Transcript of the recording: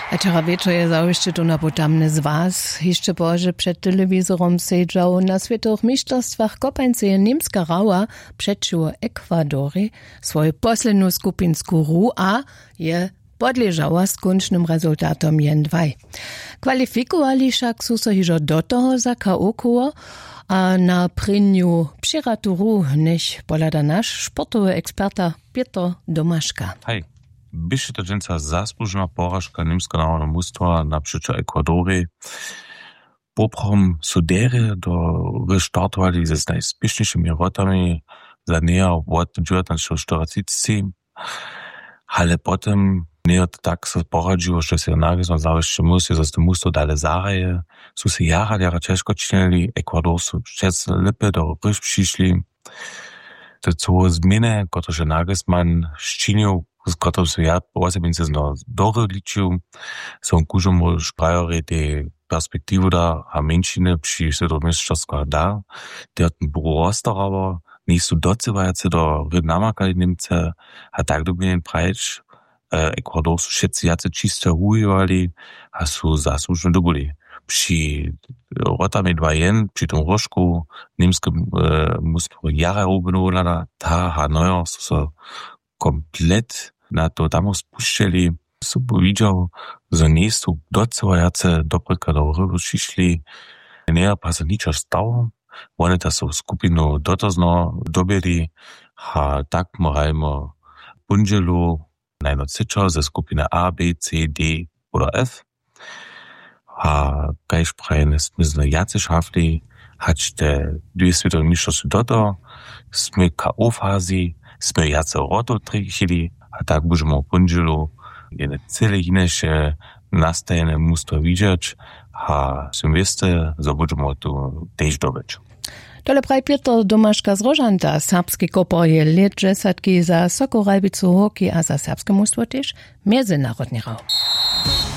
A wczoraj wieczór je zaujście tu na potamny z was. Jeszcze Boże przed telewizorom siedział na światowych mistrzostwach kopańce je niemska rała przeciwko Ekwadory swoją poslednú skupinsku hru a je podleżała z kończnym rezultatom 1-2. Kwalifikowali však sú so hižo do toho za KO koło, a na prynju přiraturu než polada naš sportowy eksperta Piotr Domaszka. Hej, byście to dżęca zasłużona porażka niemskiego mustwa na przyczę Ekwadory. Poprom sudery do wystartowali ze najspieszniejszymi rotami za nie od 1940, ale potem nie tak se poradziło, że się nagle zawsze musi, że to musto dalej zaraje. Są się jara ciężko czynili, Ekwador są przez lipy do ryż przyszli. To co zmiany, które Nagelsmann szczynił, z którym się ja osobiście doreliczył, są kużomu szprajori te perspektywy da, a mężczyzny przy mistrzostwach da, te było rozstarało, nie są docywające do rynamakali Niemce, a tak dobien prajcz, Ekwador są wszyscy jacy czysto hujowali, a są zasłużni dobili. Przy rotami 2-1, przy tym rożku, niemskie mnóstwo jara obnowana, ta Hanoja są komplet na to tam spuszczali. Są powiedział, że nie są docywające dobryka do ryby przyszli, nie pa ničo stało, oni ta są skupinu dotozno dobili, a tak morajmo bundzielu najnocyczo ze skupiny A, B, C, D oder F. A kajż prajene smyzne jacy szafli, hać te dwie światowe mistrzostwa doto, sme KO fazi, sme jace roto trichili, a tak budżemy bundzielu jedne cele inače nastajene mustwo widzieć, a sem wieste, że budżemy tu też dobyć. Tole praj Piotr Domaszka z Rożanta, serbski kopor je lat 10 za Sokorajbicu hockey a za serbskie mustwo też międzynarodny rał.